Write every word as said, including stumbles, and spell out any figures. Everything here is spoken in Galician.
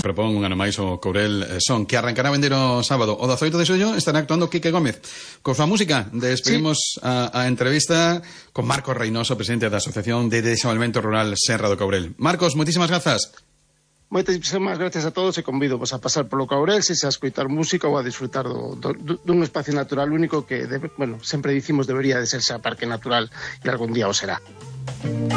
propón un ano máis o Courel Son, que arrancará a vender o sábado. O dezoito de xullo estará actuando Quique Gómez. Con súa música, despedimos sí. a, a entrevista con Marcos Reynoso, presidente da Asociación de Desenvolvemento Rural Serra do Courel. Marcos, moitísimas grazas. Moitísimas gracias a todos e convido vos a pasar polo Courel, se a escoitar música ou a disfrutar do, do, dun espacio natural único que, debe, bueno, sempre dicimos debería de ser xa parque natural e algún día o será.